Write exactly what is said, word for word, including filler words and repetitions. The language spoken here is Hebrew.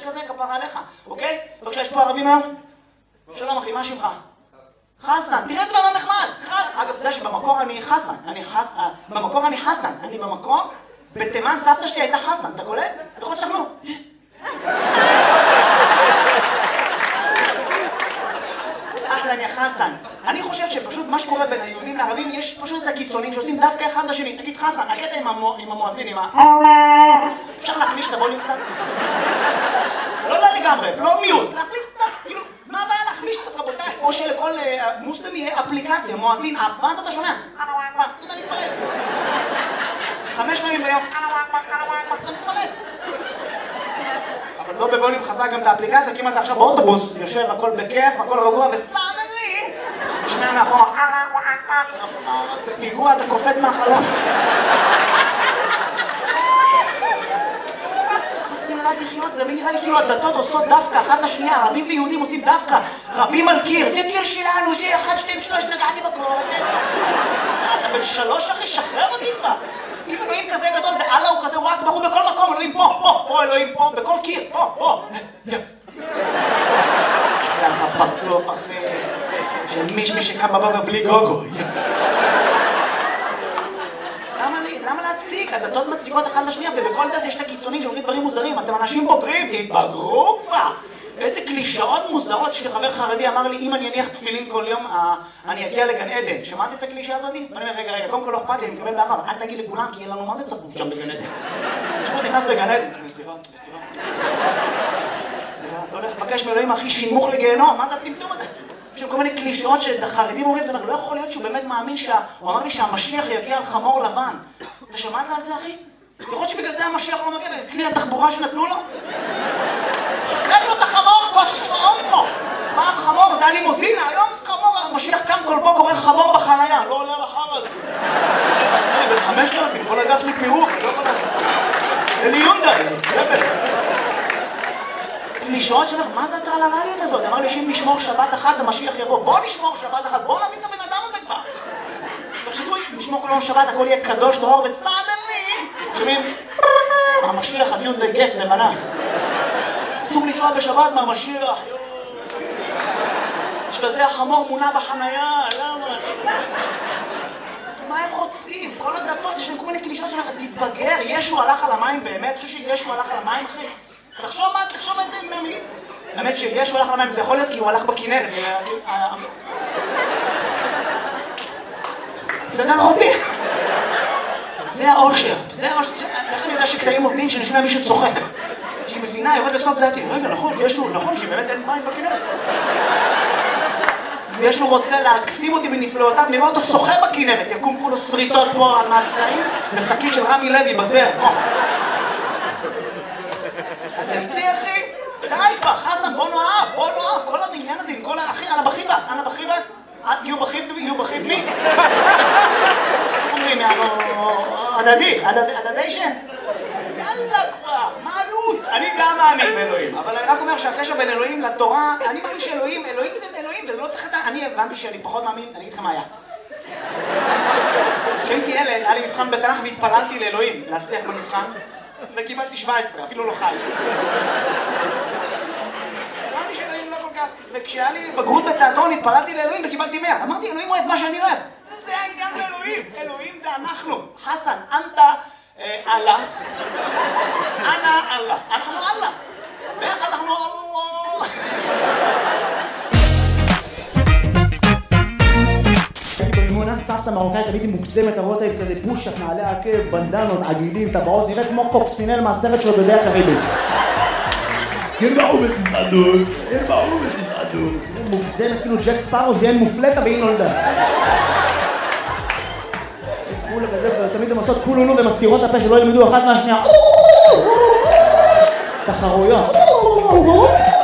כזה, כפרה עליך, אוקיי? בבקשה, יש פה ערבים היום? שלום אחי, מה שמך? חסן, תראה איזה בן אדם נחמד. אגב, אתה יודע שבמקור אני חסן, אני חסן, במקור אני חסן, אני במקור, בתימן סבתא שלי הייתה חסן, אתה קולט? יכול להיות שאנחנו... אחלן יא חסן. אני חושב שפשוט מה שקורה בין היהודים לערבים, יש פשוט את הקיצונים שעושים דווקא אחד לשני. נגיד חסן, הקטע עם המואזין, עם ה... אפשר להחליש את הווליום קצת? לא לא לגמרי, לא מיוט, להחליש קצת, כאילו, מה הבעיה להחליש קצת רבותיי? או שלכל מוסלמי יהיה אפליקציה, מואזין, מה זה אתה שומע? אתה יודע להתפלל. חמש פעמים ביום, אתה מתפלל. אבל לא בווליום חזק גם את האפליקציה, כי אם אתה עכשיו באוטובוס, יושב, הכל בכיף, הכל רגוע, וסאנלי! תשמע מאחורה, זה פיגוע, אתה קופץ מהחלון. אנחנו צריכים לדעת לחיות, זה נראה לי כאילו הדתות עושות דווקא, אחת לשנייה, ערבים ויהודים עושים דווקא, רבים על קיר, זה קיר שלנו, זה אחד, שתיים, שלוש, נגעתי בקור, אתה בן שלוש אחי, שחרר אותי כבר. אם אלוהים כזה גדול ואללה הוא כזה וואק ברור בכל מקום, אלוהים פה, פה, פה אלוהים פה, בכל קיר, פה, פה. אחלה לך פרצוף אחי, של מישמי שקם בבוקר בלי גוגו. למה להציג? הדתות מציקות אחת לשנייה, ובכל דת יש את הקיצונים שאומרים דברים מוזרים. אתם אנשים בוגרים, תתבגרו כבר. איזה קלישאות מוזרות. שלי חבר חרדי אמר לי, אם אני אניח תפילין כל יום, אני אגיע לגן עדן. שמעתם את הקלישה הזאת? ואני אומר, רגע, רגע, קודם כל לא אכפת לי, אני מקבל באהבה, אל תגיד לכולם, כי יהיה לנו מה זה צפוף שם בגן עדן. תשמעו, נכנס לגן עדן. סליחה, סליחה. סליחה, אתה הולך לבקש מאלוהים הכי שימוך לגיהנום, מה זה הטמטום הזה? יש שם כל מיני קלישאות שהחרדים אומרים, אתה אומר, לא יכול להיות שהוא באמת מאמין שה... הוא אמר לי שהמשיח יגיע על חמור לבן. אתה שמעת על זה, אחי? יכול להיות שבגלל זה המשיח לא מגיע, בכלי התחבורה שנתנו לו? שתרק לו את החמור, כוס אומו! פעם חמור, זה היה לימוזינה, היום חמור, המשיח קם כל בוקר, קורא חמור בחנייה, לא עולה על החם הזה. אני בן חמשת אלפים, כל הגב שלי פירוק, אני לא יכול לדעת. אלי יונדאי, סבל. קלישאות שלך, מה זה הטרללליות הזאת? אמר לי שאם נשמור שבת אחת, המשיח יבוא. בוא נשמור שבת אחת, בוא נביא את הבן אדם הזה כבר. תחשבו, נשמור כל יום שבת, הכל יהיה קדוש, טהור וסדני. שומעים? המשיח, הדיונדאי גץ, לבנה. אסור לנסוע בשבת מהמשיח. יש בזה החמור מונע בחנייה, למה? מה הם רוצים? כל הדתות, יש להם כל מיני קלישאות שלך, תתבגר, ישו הלך על המים באמת? חושב שישו הלך על המים, אחי? תחשוב מה, תחשוב איזה מהמילים. האמת שישו הלך על המים, זה יכול להיות כי הוא הלך בכנרת. בסדר אותי? זה האושר, זה האושר. איך אני יודע שקטעים עובדים שנשמע מישהו צוחק? שהיא מבינה, יורד לסוף דעתי. רגע, נכון, ישו, נכון, כי באמת אין מים בכנרת. וישו רוצה להקסים אותי בנפלאותיו, נראה אותו שוחה בכנרת, יקום כולו שריטות פה על מהסלעים, ושקית של רמי לוי בזר. אתה איתי, אחי? די כבר, חסן, בוא נאהב, בוא נאהב. כל העניין הזה עם כל האחי, אנה בחיבה, אנה בחיבה? יהיו בחיב, יהיו בחיב מי? איך אומרים, יאללה, הדדי, הדדיישן? יאללה כבר, מה הלו"ז? אני גם מאמין באלוהים, אבל אני רק אומר שהקשר בין אלוהים לתורה, אני מאמין שאלוהים, אלוהים זה אלוהים, ולא צריך את ה... אני הבנתי שאני פחות מאמין, אני אגיד לכם מה היה. כשהייתי ילד, היה לי מבחן בתנ"ך והתפללתי לאלוהים, להצליח במבחן, וקיבלתי שבע עשרה, אפילו לא חי. אז הבנתי שאלוהים לא כל כך, וכשהיה לי בגרות בתיאטרון התפללתי לאלוהים וקיבלתי מאה. אמרתי, אלוהים אוהב מה שאני אוהב. זה העניין לאלוהים, אלוהים זה אנחנו. חסן, אנטה, אללה. אנא אללה. אנחנו אללה. ביחד אנחנו אללה. במימונה סבתא מרוקאית, הייתי מוקסמת, הרואות האלה כזה פושק, נעלי עקב, בנדנות, עגילים, טבעות, נראית כמו קוקסינל מהסרט של בדרך הקריבית. ירבעו בתזעדות, ירבעו בתזעדות. מוקסמת, כאילו ג'ק ספארו זיין מופלטה והיא נולדה. כולה כזה, תמיד הם עושות כולונו ומסתירות הפה שלא ילמדו אחת מהשנייה. תחרויות.